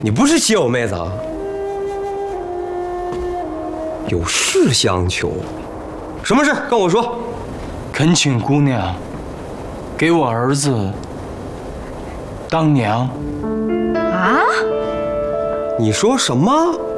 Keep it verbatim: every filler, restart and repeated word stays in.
你不是稀有妹子啊？有事相求，什么事？跟我说。 恳请姑娘给我儿子当娘。 啊？ 你说什么？